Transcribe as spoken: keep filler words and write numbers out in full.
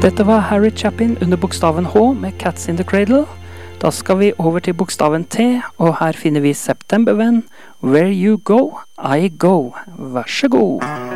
Dette var Harry Chapin under bokstaven H med Cats in the Cradle. Da skal vi over til bokstaven T, og her finner vi September When, Where You Go, I Go. Vær så god!